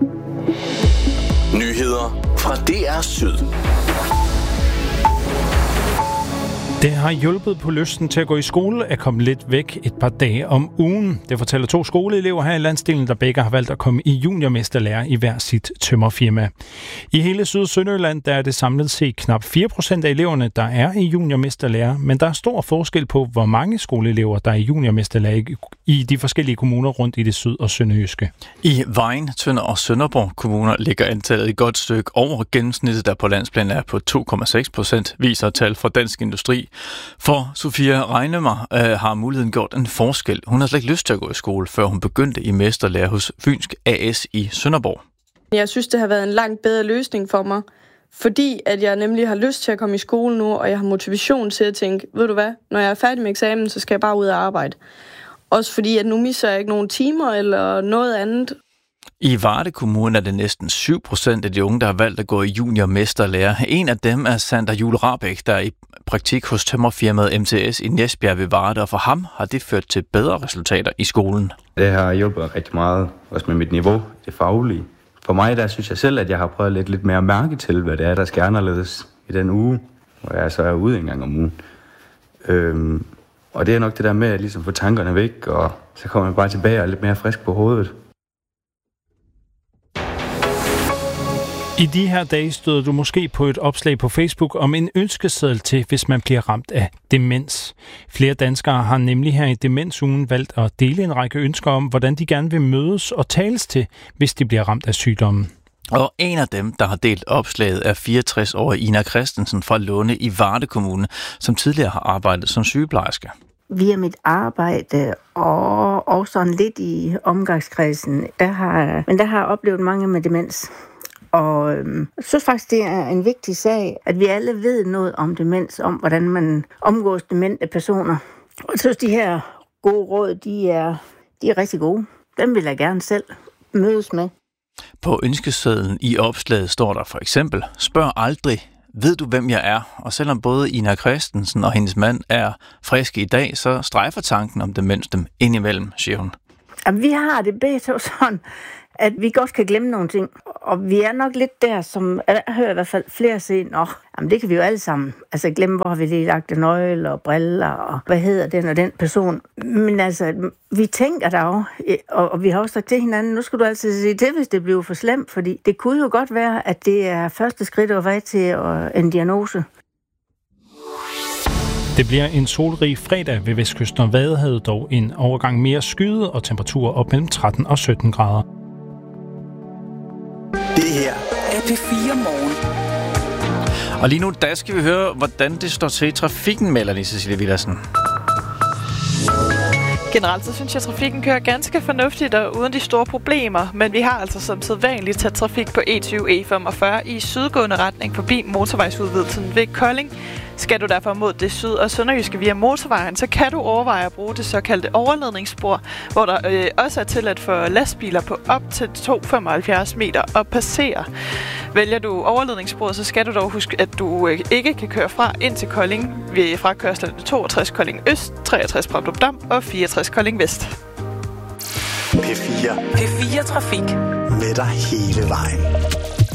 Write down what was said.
Nyheder fra DR Syd. Det har hjulpet på lysten til at gå i skole at komme lidt væk et par dage om ugen. Det fortæller 2 skoleelever her i landsdelen, der begge har valgt at komme i juniormesterlære i hver sit tømmerfirma. I hele Syd- og Sønderjylland der er det samlet set knap 4% af eleverne, der er i juniormesterlære, men der er stor forskel på, hvor mange skoleelever, der er i juniormesterlære i de forskellige kommuner rundt i det syd- og sønderjyske. I Vejen, Tønder og Sønderborg kommuner ligger antallet et godt stykke over gennemsnittet, der på landsplan er på 2,6%, viser tal fra Dansk Industri. For Sofia Regnemar har muligheden gjort en forskel. Hun har slet ikke lyst til at gå i skole, før hun begyndte i mesterlære hos Fynsk AS i Sønderborg. Jeg synes, det har været en langt bedre løsning for mig, fordi at jeg nemlig har lyst til at komme i skole nu, og jeg har motivation til at tænke, ved du hvad, når jeg er færdig med eksamen, så skal jeg bare ud og arbejde. Også fordi, at nu misser jeg ikke nogen timer eller noget andet. I Varde Kommune er det næsten 7% af de unge, der har valgt at gå i juniormesterlære. En af dem er Sander Jule Rabeck, der er i praktik hos tømmerfirmaet MTS i Næsbjerg ved Varde, og for ham har det ført til bedre resultater i skolen. Det har hjulpet rigtig meget, også med mit niveau, det faglige. For mig, der synes jeg selv, at jeg har prøvet at lægge lidt mere mærke til, hvad det er, der skal anderledes i den uge, hvor jeg så er ude en gang om ugen. Og det er nok det der med at ligesom få tankerne væk, og så kommer jeg bare tilbage og er lidt mere frisk på hovedet. I de her dage støder du måske på et opslag på Facebook om en ønskeseddel til, hvis man bliver ramt af demens. Flere danskere har nemlig her i demensugen valgt at dele en række ønsker om, hvordan de gerne vil mødes og tales til, hvis de bliver ramt af sygdommen. Og en af dem, der har delt opslaget, er 64-årige Ina Christensen fra Lunde i Varde Kommune, som tidligere har arbejdet som sygeplejerske. Via mit arbejde og sådan lidt i omgangskredsen, der har jeg oplevet mange med demens. Og jeg synes faktisk, det er en vigtig sag, at vi alle ved noget om demens, om hvordan man omgås demente personer. Og jeg synes, de her gode råd, de er rigtig gode. Dem vil jeg gerne selv mødes med. På ønskesedlen i opslaget står der for eksempel, spørg aldrig, ved du hvem jeg er? Og selvom både Ina Christensen og hendes mand er friske i dag, så strejfer tanken om demens dem indimellem, siger hun. Jamen, vi har det bedre sådan, at vi godt kan glemme nogle ting. Og vi er nok lidt der, som jeg hører i hvert fald flere sige, jamen det kan vi jo alle sammen. Altså glemme, hvor har vi lige lagt en nøgle og briller, og hvad hedder den og den person. Men altså, vi tænker der jo, og vi har også sagt til hinanden, nu skal du altid sige til, hvis det bliver for slemt, fordi det kunne jo godt være, at det er første skridt og vej til en diagnose. Det bliver en solrig fredag ved Vestkysten og Vadehavet, dog en overgang mere skyet og temperaturer op mellem 13 og 17 grader. Det her er P4 Morgen. Og lige nu, der skal vi høre, hvordan det står til i trafikken, Melanie Cecilie Villadsen. Generelt så synes jeg, at trafikken kører ganske fornuftigt og uden de store problemer, men vi har altså som sædvanligt taget trafik på E20/E45 i sydgående retning forbi motorvejsudvidelsen ved Kolding. Skal du derfor mod det syd- og sønderjyske via motorvejen, så kan du overveje at bruge det såkaldte overledningsspor, hvor der også er tilladt for lastbiler på op til 275 meter at passere. Vælger du overledningssporet, så skal du dog huske, at du ikke kan køre fra ind til Kolding ved frakørslerne 62 Kolding Øst, 63 Brabrand Dam og 64 Kolding Vest. P4 Trafik med dig hele vejen.